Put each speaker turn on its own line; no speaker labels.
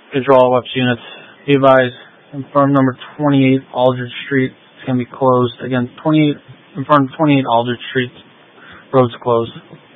Control Webs units. Be advised, firm number 28 Aldridge Street is going to be closed. Again, 28 in front of 28 Aldridge Street, road's closed.